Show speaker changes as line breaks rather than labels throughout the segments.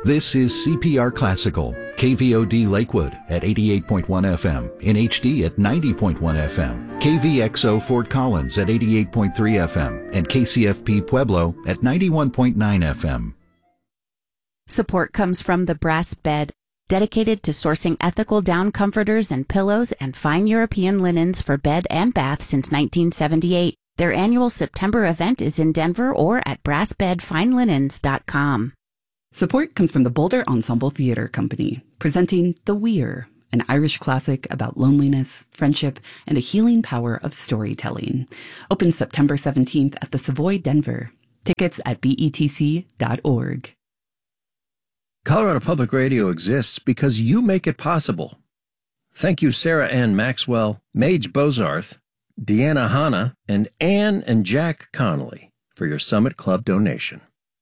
This is CPR Classical, KVOD Lakewood at 88.1 FM, in HD at 90.1 FM, KVXO Fort Collins at 88.3 FM, and KCFP Pueblo at 91.9 FM.
Support comes from the Brass Bed, dedicated to sourcing ethical down comforters and pillows and fine European linens for bed and bath since 1978. Their annual September event is in Denver or at brassbedfinelinens.com.
Support comes from the Boulder Ensemble Theatre Company, presenting The Weir, an Irish classic about loneliness, friendship, and the healing power of storytelling. Opens September 17th at the Savoy, Denver. Tickets at betc.org.
Colorado Public Radio exists because you make it possible. Thank you, Sarah Ann Maxwell, Mage Bozarth, Deanna Hanna, and Ann and Jack Connolly for your Summit Club donation.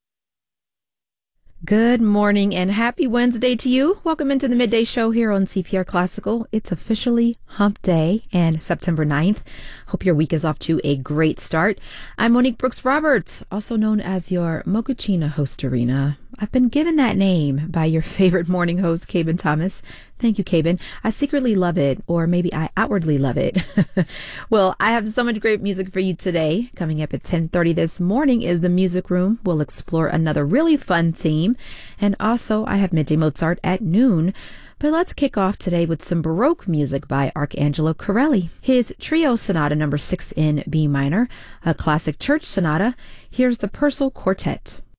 Good morning and happy Wednesday to you. Welcome into the Midday Show here on CPR Classical. It's officially Hump Day and September 9th. Hope your week is off to a great start. I'm Monique Brooks Roberts, also known as your Mochaccino Hostarina. I've been given that name by your favorite morning host, Cabin Thomas. Thank you, Cabin. I secretly love it, or maybe I outwardly love it. Well, I have so much great music for you today. Coming up at 10:30 this morning is the Music Room. We'll explore another really fun theme. And also, I have Midday Mozart at noon. But let's kick off today with some Baroque music by Arcangelo Corelli. His Trio Sonata No. 6 in B minor, a classic church sonata. Here's the Purcell Quartet.